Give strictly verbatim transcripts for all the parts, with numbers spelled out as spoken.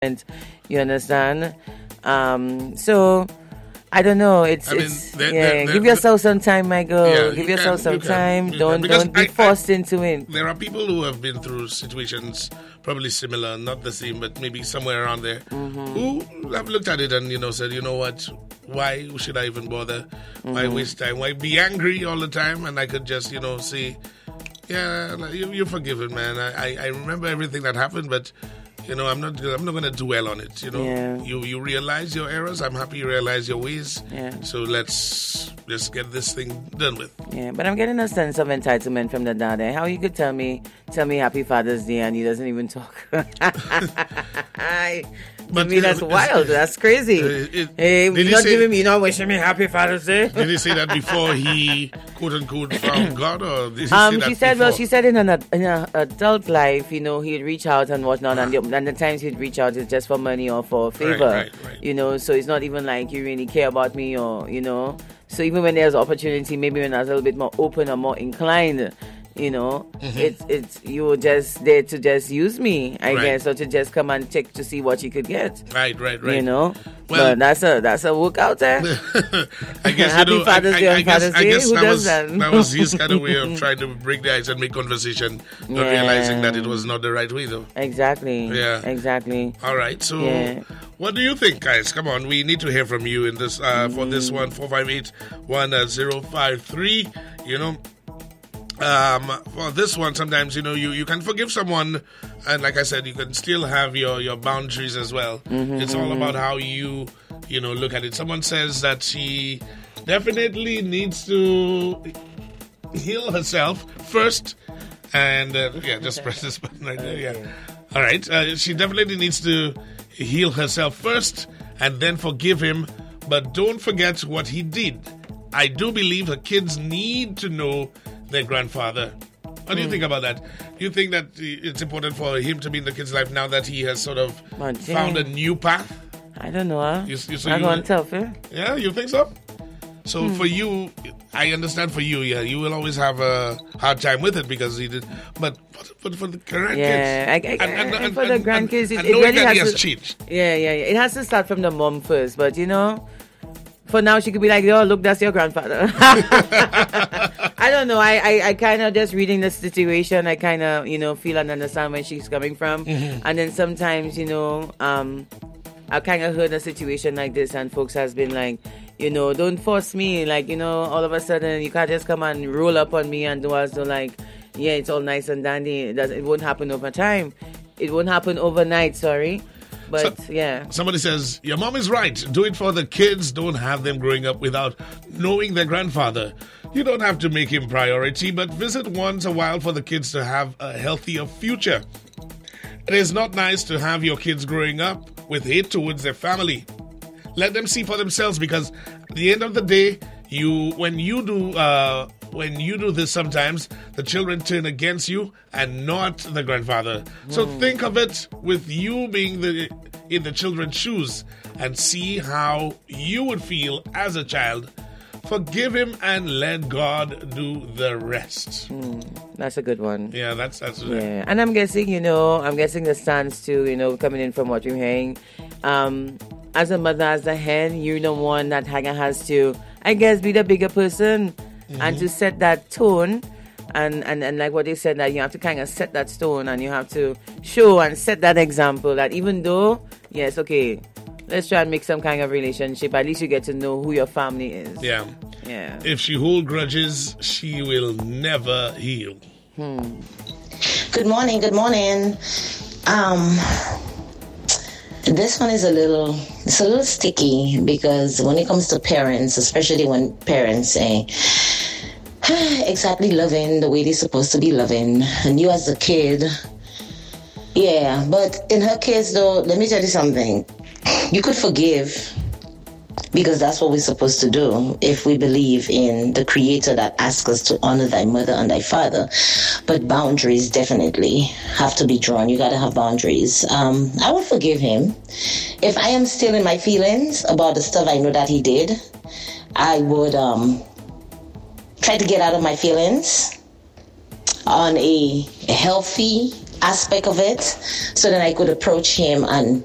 You understand? Um, so I don't know. It's I mean, it's they're- yeah. they're- give yourself some time, my girl. Yeah, give you yourself can, some you can, time. you can. Don't Because don't be I- forced I- into it. There are people who have been through situations probably similar, not the same, but maybe somewhere around there, Mm-hmm. who have looked at it and, you know, said, you know what, why should I even bother? Why Mm-hmm. waste time? Why be angry all the time? And I could just, you know, say, yeah, like, you, you're forgiven, man. I, I, I remember everything that happened, but you know, I'm not. I'm not going to dwell on it. You know, Yeah. you you realize your errors. I'm happy you realize your ways. Yeah. So let's just get this thing done with. Yeah, but I'm getting a sense of entitlement from the dad. Eh? How you could tell me, tell me Happy Father's Day and he doesn't even talk? I, But, I mean, that's uh, wild. That's crazy. uh, it- hey, did you're he not say- giving me, you're not wishing me Happy Father's Day. Did he say that before he quote unquote found God, or did he say Um, that she said, well, before? she said in an ad- in a adult life, you know, he'd reach out and whatnot, and the, and the times he'd reach out is just for money or for a favor, right, right. you know. So it's not even like you really care about me, or you know. So even when there's opportunity, maybe when I was a little bit more open or more inclined, you know, Mm-hmm. it's it's you were just there to just use me, I Right. guess, or to just come and check to see what you could get. Right, right, right. You know, Well- but that's a that's a workout there. I guess Happy you know. Father's I, Day I, on I guess, Father's I Day? guess Who that does was that? that was his kind of way of trying to break the ice and make conversation, not Yeah. realizing that it was not the right way, though. Exactly. Yeah. Exactly. All right. So, Yeah. what do you think, guys? Come on, we need to hear from you in this uh, for this one four five eight one zero five three. You know. Um, for this one, sometimes you know you, you can forgive someone, and like I said, you can still have your, your boundaries as well. It's all about how you you know look at it. Someone says that she definitely needs to heal herself first, and uh, yeah, just press this button right there. Yeah, all right. Uh, she definitely needs to heal herself first, and then forgive him. But don't forget what he did. I do believe her kids need to know their grandfather. What do you think about that? Do you think that it's important for him to be in the kid's life now that he has sort of Well, found a damn. new path? I don't know. Huh? You- you- so I'm you- going to tell you. Yeah, you think so? So for you, I understand for you, yeah, you will always have a hard time with it because he did. But for, for the grandkids, Yeah, I- I- and for the grandkids, it- and it knowing really that he has has to- changed. Yeah, yeah, yeah. It has to start from the mom first. But, you know, for now, she could be like, oh, look, that's your grandfather. I don't know. I, I, I kind of just reading the situation, I kind of, you know, feel and understand where she's coming from. And then sometimes, you know, um, I kind of heard a situation like this and folks has been like, you know, don't force me. Like, you know, all of a sudden you can't just come and roll up on me and do us do like, yeah, it's all nice and dandy. It, doesn't, it won't happen over time. It won't happen overnight, sorry. But, So- yeah. Somebody says, your mom is right. Do it for the kids. Don't have them growing up without knowing their grandfather. You don't have to make him priority, but visit once a while for the kids to have a healthier future. It is not nice to have your kids growing up with hate towards their family. Let them see for themselves, because at the end of the day, you when you do uh, when you do this, sometimes the children turn against you and not the grandfather. So think of it with you being the in the children's shoes and see how you would feel as a child. Forgive him and let God do the rest. That's a good one. Yeah, that's that's Yeah, and I'm guessing, you know, I'm guessing the stance too, you know, coming in from what you're hearing. Um, as a mother, as a hen, you're the one that kind of has to, I guess, be the bigger person and to set that tone. And, and, and like what they said, that you have to kind of set that stone and you have to show and set that example that even though, yes, okay, let's try and make some kind of relationship, at least you get to know who your family is. Yeah. Yeah. If she hold grudges, she will never heal. Good morning, good morning. Um, this one is a little, it's a little sticky because when it comes to parents, especially when parents say, exactly loving the way they're supposed to be loving, and you as a kid, yeah, but in her case though, let me tell you something. You could forgive because that's what we're supposed to do if we believe in the Creator that asks us to honor thy mother and thy father. But boundaries definitely have to be drawn. You got to have boundaries. Um, I would forgive him. If I am still in my feelings about the stuff I know that he did, I would um, try to get out of my feelings on a healthy aspect of it so that I could approach him and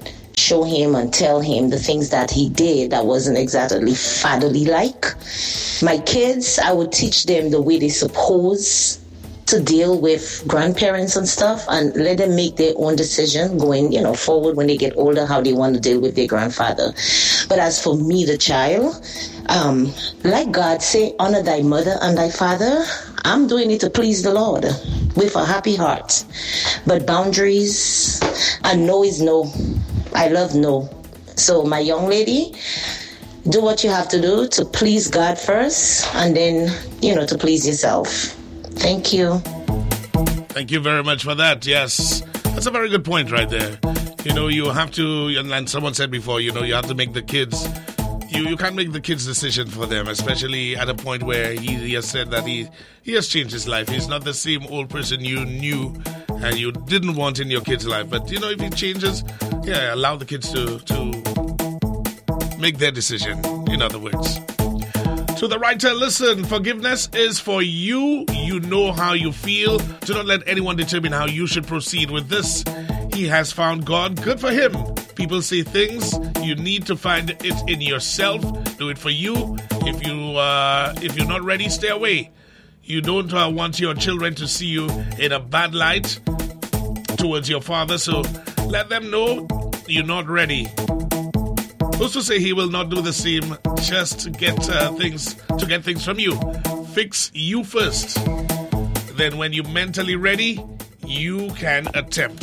show him and tell him the things that he did that wasn't exactly fatherly like. My kids, I would teach them the way they're supposed to deal with grandparents and stuff, and let them make their own decision going, you know, forward when they get older, how they want to deal with their grandfather. But as for me, the child, um, like God say, honor thy mother and thy father, I'm doing it to please the Lord with a happy heart. But boundaries, and no is no. I love no. So my young lady, do what you have to do to please God first, and then, you know, to please yourself. Thank you. Thank you very much for that. Yes, that's a very good point right there. You know, you have to, and someone said before, you know, you have to make the kids, you, you can't make the kids' decision for them, especially at a point where he, he has said that he, he has changed his life. He's not the same old person you knew and you didn't want in your kid's life. But, you know, if he changes, yeah, allow the kids to, to make their decision, in other words. To the writer, listen, forgiveness is for you. You know how you feel. Do not let anyone determine how you should proceed with this. He has found God. Good for him. People say things. You need to find it in yourself. Do it for you. If, you, uh, if you're not ready, stay away. You don't uh, want your children to see you in a bad light towards your father, so let them know you're not ready. Who's to say he will not do the same just to get uh, things to get things from you? Fix you first. Then when you're mentally ready, you can attempt.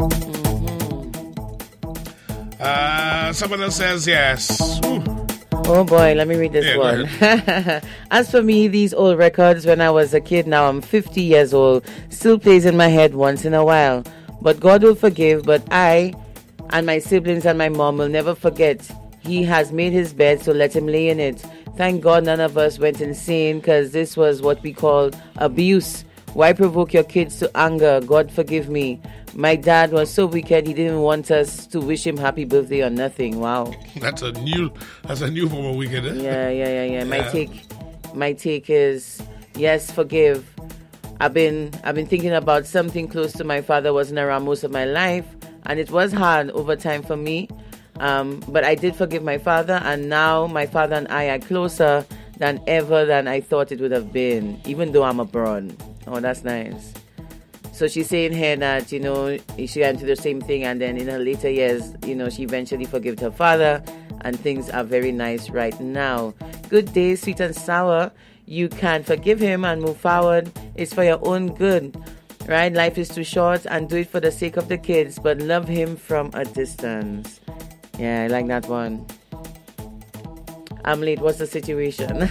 Mm-hmm. Uh, someone else says yes. Ooh. Oh boy, let me read this yeah, one. As for me, these old records when I was a kid, now I'm fifty years old, still plays in my head once in a while. But God will forgive, but I and my siblings and my mom will never forget. He has made his bed, so let him lay in it. Thank God none of us went insane, because this was what we call abuse. Why provoke your kids to anger? God forgive me. My dad was so wicked, he didn't want us to wish him happy birthday or nothing. Wow. That's a new that's a new form of wicked, eh? Yeah, yeah, yeah, yeah. My yeah. take my take is yes, forgive. I've been I've been thinking about something close to my father. Wasn't around most of my life, and it was hard over time for me. Um, but I did forgive my father, and now my father and I are closer than ever than I thought it would have been, even though I'm abroad. Oh, that's nice. So she's saying here that, you know, she went through the same thing, and then in her later years, you know, she eventually forgave her father, and things are very nice right now. Good day, sweet and sour. You can forgive him and move forward. It's for your own good, right? Life is too short, and do it for the sake of the kids, but love him from a distance. Yeah, I like that one. I'm late. What's the situation?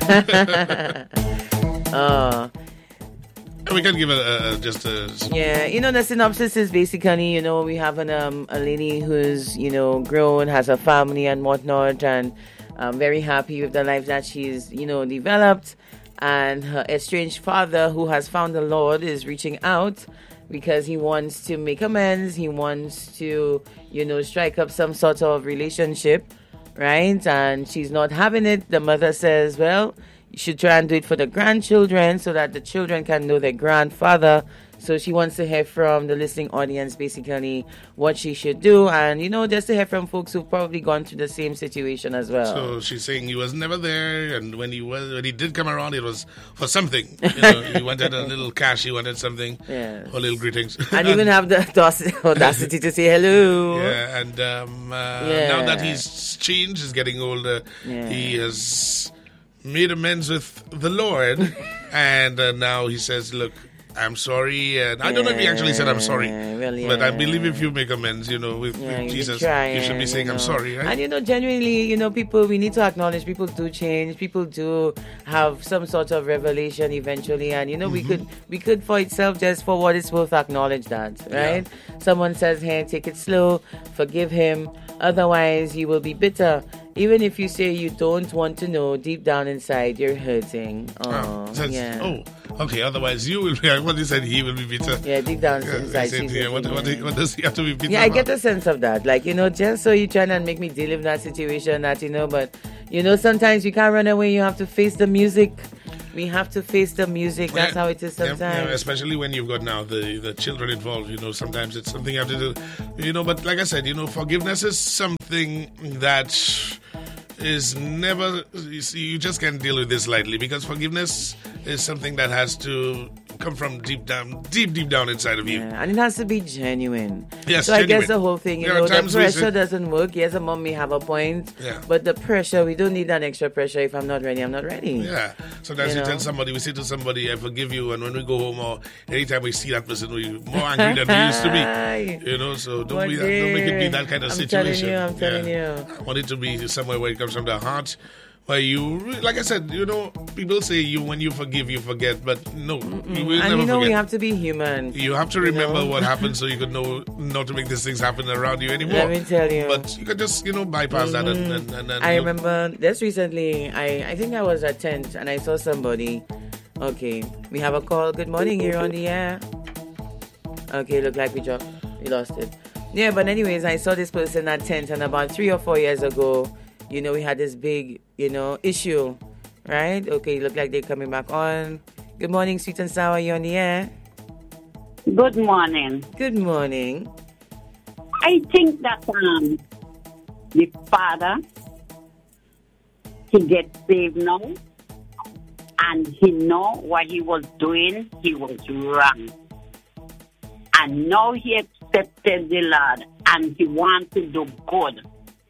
oh. We can give it a, a, just a... Yeah, you know, the synopsis is basically, you know, we have an, um, a lady who's, you know, grown, has a family and whatnot, and um, very happy with the life that she's, you know, developed. And her estranged father, who has found the Lord, is reaching out because he wants to make amends. He wants to, you know, strike up some sort of relationship, right? And she's not having it. The mother says, well, you should try and do it for the grandchildren so that the children can know their grandfather. So she wants to hear from the listening audience, basically, what she should do. And, you know, just to hear from folks who've probably gone through the same situation as well. So she's saying he was never there, and when he was, when he did come around, it was for something. You know, he wanted a little cash, he wanted something, yes. or little greetings. And even have the audacity to say hello. Yeah, and um, uh, yeah. now that he's changed, he's getting older, yeah. he has made amends with the Lord, and uh, now he says, look, I'm sorry, and I don't know if he actually said I'm sorry, well, yeah. but I believe if you make amends, you know, with, yeah, with Jesus, try, you should be saying you know. I'm sorry, right? And you know, genuinely, you know, people, we need to acknowledge people do change, people do have some sort of revelation eventually, and you know, mm-hmm. we could, we could for itself, just for what it's worth, acknowledge that, right? Yeah. Someone says, hey, take it slow, forgive him, otherwise you will be bitter. Even if you say you don't want to know, deep down inside, you're hurting. Oh, oh yeah. Oh, okay. Otherwise, you will be. What he said, he will be bitter. Yeah, deep down yeah, inside. Said, yeah, what, what, what does he have to be bitter Yeah, I about? get the sense of that. Like, you know, just so you're trying to make me deal with that situation, that, you know, but, you know, sometimes you can't run away. You have to face the music. We have to face the music. That's yeah, how it is sometimes. Yeah, yeah, especially when you've got now the, the children involved, you know, sometimes it's something you have to do. You know, but like I said, you know, forgiveness is something that is never, you see, you just can't deal with this lightly, because forgiveness is something that has to come from deep down, deep, deep down inside of you. Yeah, and it has to be genuine. Yes, so genuine. I guess the whole thing, you There know, are the times we pressure say- doesn't work. Yes, a mom may have a point, Yeah. but the pressure, we don't need that extra pressure. If I'm not ready, I'm not ready. Yeah. Sometimes You you, know? tell somebody, we say to somebody, I forgive you, and when we go home or anytime we see that person, we're more angry than we used to be. You know, so don't, But be that, don't make it be that kind of I'm telling situation. you, I'm telling Yeah. you. I want it to be somewhere where it comes from the heart. Where you, re- like I said, you know, people say you when you forgive, you forget, but no, you will And never you know, forget. we have to be human. You have to you remember know? what happened so you could know not to make these things happen around you anymore. Let me tell you. But you can just, you know, bypass that and, and, and, and I look- remember just recently, I, I think I was at tent and I saw somebody. Okay, we have a call. Good morning, you're on the air. Okay, look like we dropped, we lost it. Yeah, but anyways, I saw this person at tent, and about three or four years ago, you know, we had this big, you know, issue, right? Okay, look like they're coming back on. Good morning, Sweet and Sour, you're on the air. Good morning. Good morning. I think that um, the father, he gets saved now, and he know what he was doing, he was wrong. And now he accepted the Lord, and he wants to do good.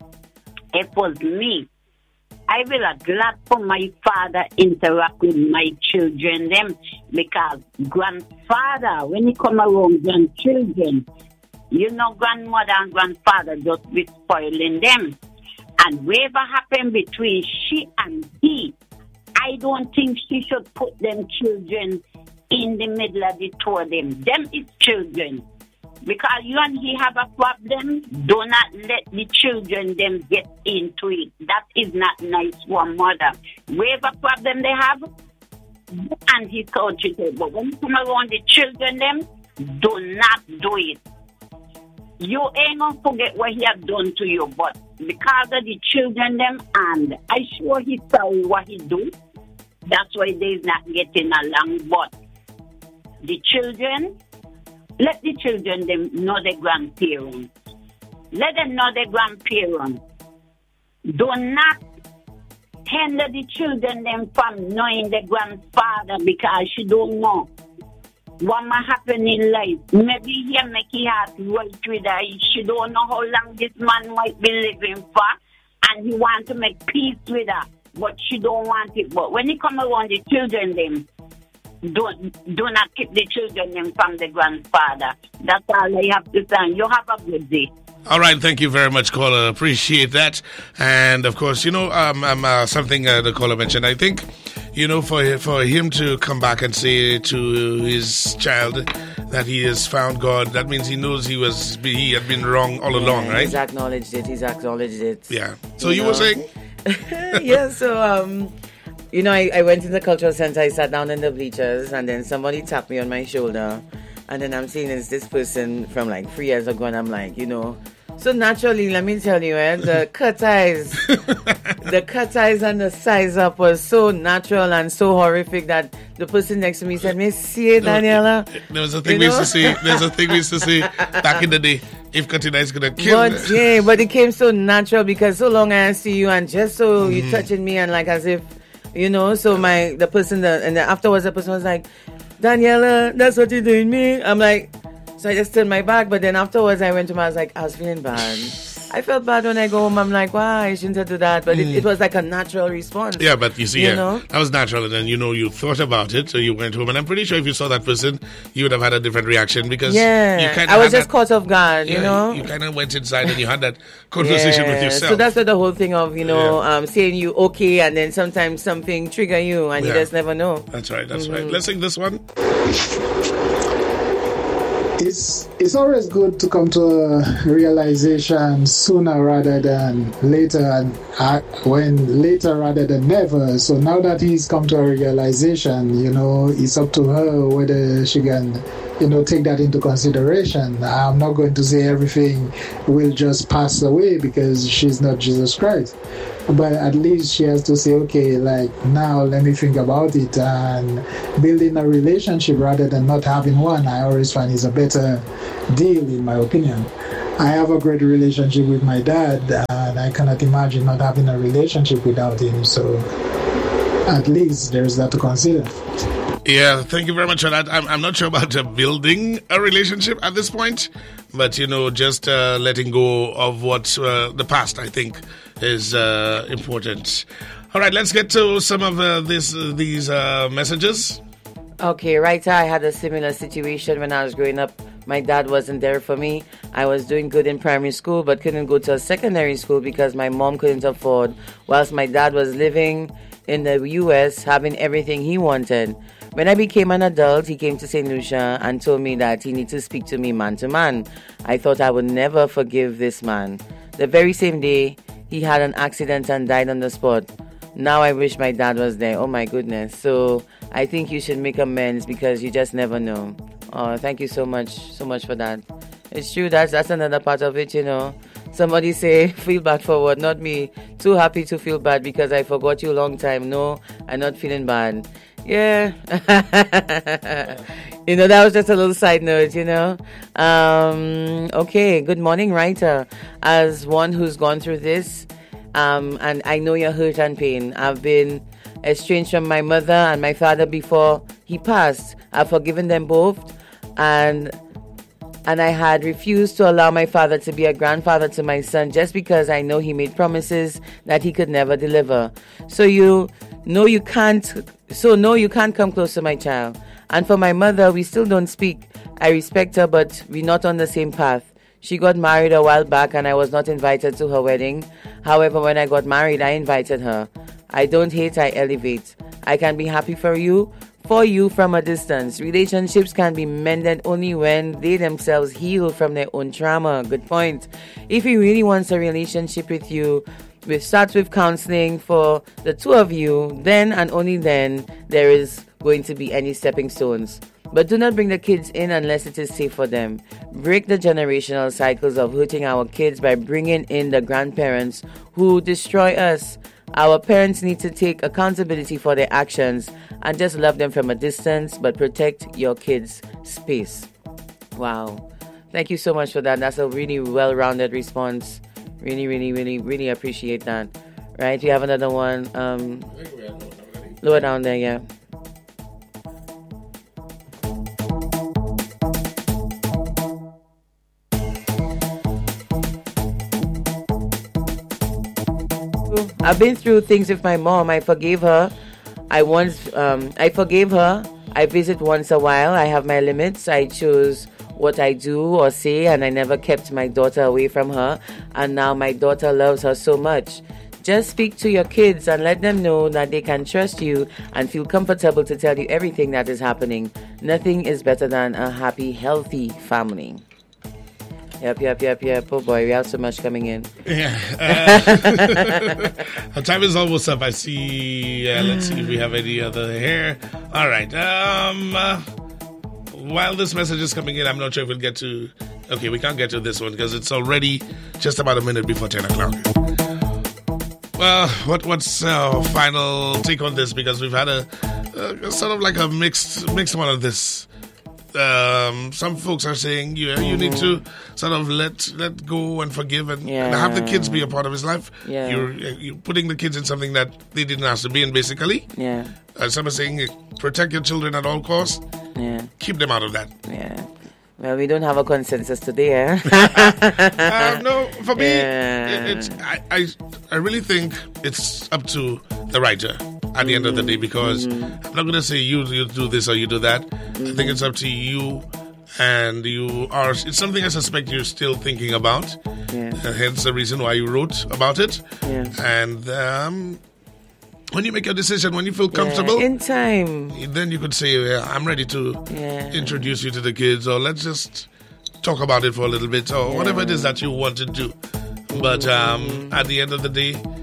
It was me. I will be glad for my father interact with my children them, because grandfather, when he come around grandchildren, you know, grandmother and grandfather just be spoiling them. And whatever happened between she and he, I don't think she should put them children in the middle of the two of them. Them is children. Because you and he have a problem, do not let the children them get into it. That is not nice for a mother. Whatever problem they have, you and he sort it. But when you come around the children them, do not do it. You ain't gonna forget what he have done to you, but because of the children them, and I sure he sorry what he do, that's why they's not getting along. But the children, let the children them know their grandparents. Let them know their grandparents. Do not hinder the children them from knowing their grandfather, because she don't know what might happen in life. Maybe he make his heart right with her. She don't know how long this man might be living for, and he want to make peace with her, but she don't want it. But when he come around the children them, don't do not keep the children them from the grandfather. That's all I have to say. You have a good day. All right, thank you very much, caller. Appreciate that. And of course, you know, um, um uh, something uh, the caller mentioned. I think, you know, for for him to come back and say to his child that he has found God, that means he knows he was he had been wrong all along, Yeah, right? He's acknowledged it. He's acknowledged it. Yeah. So You you, know. were saying, Yeah, so um you know, I, I went in the cultural center, I sat down in the bleachers, and then somebody tapped me on my shoulder, and then I'm seeing it's this person from like three years ago, and I'm like, you know, so naturally, let me tell you, eh, the cut eyes, the cut eyes and the size up was so natural and so horrific that the person next to me said, "Me see it, Daniela." there was a thing You we used know? to say. There's a thing we used to say back in the day. If Katina is gonna kill, But yeah, but it came so natural because so long I see you and just so you touching me and like as if, you know, so my the person that and then afterwards the person was like, "Daniela, that's what you're doing me." I'm like, so I just turned my back, but then afterwards I went to him, I was like, I was feeling bad. I felt bad when I go home. I'm like, why? I shouldn't have do that. But it, it was like a natural response. Yeah, but you see, You yeah, know? that was natural, and then you know you thought about it, so you went home, and I'm pretty sure if you saw that person, you would have had a different reaction because Yeah, you kind I of was just caught off guard, you yeah, know. you kind of went inside and you had that conversation with Yeah, yourself. So that's what the whole thing of, you know, Yeah. um, saying you okay, and then sometimes something trigger you, and Yeah. you just never know. That's right. That's Mm-hmm. right. Let's sing this one. It's it's always good to come to a realization sooner rather than later, and uh, when later rather than never. So now that he's come to a realization, you know, it's up to her whether she can you know, take that into consideration. I'm not going to say everything will just pass away because she's not Jesus Christ. But at least she has to say, okay, like, now let me think about it. And building a relationship rather than not having one, I always find is a better deal, in my opinion. I have a great relationship with my dad, and I cannot imagine not having a relationship without him. So at least there's that to consider. Yeah, thank you very much for that. I'm, I'm not sure about uh, building a relationship at this point, but, you know, just uh, letting go of what uh, the past, I think, is uh, important. All right, let's get to some of uh, this, uh, these uh, messages. Okay, right. I had a similar situation when I was growing up. My dad wasn't there for me. I was doing good in primary school, but couldn't go to a secondary school because my mom couldn't afford, whilst my dad was living in the U S, having everything he wanted. When I became an adult, he came to Saint Lucia and told me that he needed to speak to me man to man. I thought I would never forgive this man. The very same day, he had an accident and died on the spot. Now I wish my dad was there. Oh my goodness. So I think you should make amends because you just never know. Oh, thank you so much, so much for that. It's true, that's, that's another part of it, you know. Somebody say, feel bad for what? Not me. Too happy to feel bad because I forgot you a long time. No, I'm not feeling bad. Yeah. You know, that was just a little side note, you know. Um, okay, good morning, writer. As one who's gone through this, um, and I know your hurt and pain. I've been estranged from my mother and my father before he passed. I've forgiven them both, and and I had refused to allow my father to be a grandfather to my son just because I know he made promises that he could never deliver. So you know you can't, so no, you can't come close to my child. And for my mother, we still don't speak. I respect her, but we're not on the same path. She got married a while back and I was not invited to her wedding. However, when I got married, I invited her. I don't hate, I elevate. I can be happy for you, for you from a distance. Relationships can be mended only when they themselves heal from their own trauma. Good point. If he really wants a relationship with you, which starts with counseling for the two of you, then and only then there is going to be any stepping stones. But do not bring the kids in unless it is safe for them. Break the generational cycles of hurting our kids by bringing in the grandparents who destroy us. Our parents need to take accountability for their actions and just love them from a distance, but protect your kids' space. Wow. Thank you so much for that. That's a really well-rounded response. Really, really, really, really appreciate that. Right? You have another one. Um, lower down there, yeah. I've been through things with my mom. I forgave her. I once, um, I forgave her. I visit once a while. I have my limits. I choose what I do or say, and I never kept my daughter away from her. And now my daughter loves her so much. Just speak to your kids and let them know that they can trust you and feel comfortable to tell you everything that is happening. Nothing is better than a happy, healthy family. Yep, yep, yep, yep. Oh boy, we have so much coming in. Yeah. Uh, our time is almost up. I see. Uh, let's see if we have any other here. All right. Um, uh, while this message is coming in, I'm not sure if we'll get to. Okay, we can't get to this one because it's already just about a minute before ten o'clock. Well, what what's our final take on this? Because we've had a, a sort of like a mixed mixed one of this. Um, some folks are saying you you mm-hmm. need to sort of let let go and forgive and, yeah. and have the kids be a part of his life. Yeah. You're you're putting the kids in something that they didn't ask to be in, basically. Yeah. Uh, some are saying protect your children at all costs. Yeah. Keep them out of that. Yeah. Well, we don't have a consensus today, eh? uh, no, for me, yeah. it, it's I, I I really think it's up to the writer at the end of the day, because mm-hmm. I'm not going to say you you do this or you do that. Mm-hmm. I think it's up to you, and you are. It's something I suspect you're still thinking about. Yeah. Uh, hence the reason why you wrote about it. Yeah. And um, when you make your decision, when you feel comfortable, yeah, in time, then you could say, yeah, I'm ready to yeah. introduce you to the kids, or let's just talk about it for a little bit, or yeah. whatever it is that you want to do. But um, at the end of the day,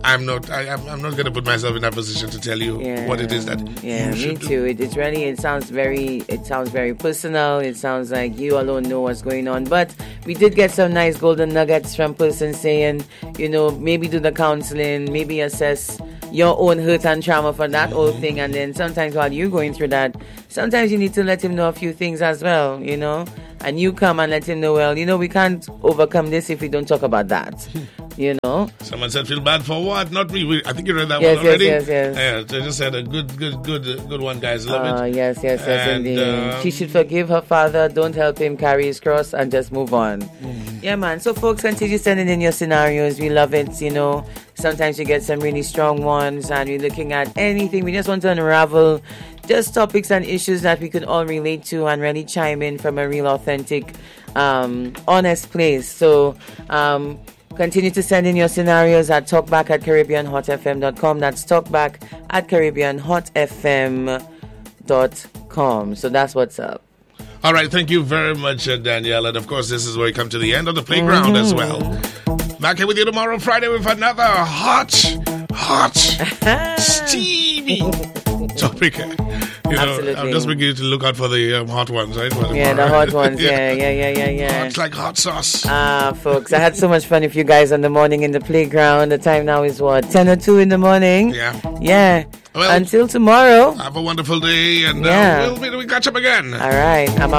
I'm not. I, I'm, I'm not going to put myself in that position to tell you Yeah. what it is that Yeah, you me should do. too. It, it's really, it sounds very, it sounds very personal. It sounds like you alone know what's going on. But we did get some nice golden nuggets from persons saying, you know, maybe do the counseling, maybe assess your own hurt and trauma for that whole thing. And then sometimes while you're going through that, sometimes you need to let him know a few things as well, you know. And you come and let him know, well, you know, we can't overcome this if we don't talk about that, you know. Someone said, "Feel bad for what?" Not me. We, I think you read that Yes, one yes, already. yes, yes. Yeah, they just said a good, good, good, uh, good one, guys. Love Uh, it. yes, yes, yes, And, indeed. um, She should forgive her father, don't help him carry his cross, and just move on. Yeah, man. So, folks, continue sending in your scenarios. We love it, you know. Sometimes you get some really strong ones, and we're looking at anything. We just want to unravel just topics and issues that we could all relate to and really chime in from a real, authentic, um, honest place. So, um, continue to send in your scenarios at talkback at caribbean hot f m dot com. That's talkback at caribbean hot f m dot com. So that's what's up. All right, thank you very much, uh, Danielle. And of course, this is where we come to the end of the playground as well. Back here with you tomorrow, Friday, with another hot, hot, steamy topic. You know, Absolutely. I'm just beginning to look out for the um, hot ones, right? For Yeah, the tomorrow. hot ones. Yeah, yeah, yeah, yeah, yeah. Hot like hot sauce. Ah, folks, I had so much fun with you guys on the morning in the playground. The time now is what, ten or two in the morning? Yeah. Yeah. Well, Until tomorrow. have a wonderful day, and Yeah. uh, we'll, we'll catch up again. All right. I'm out.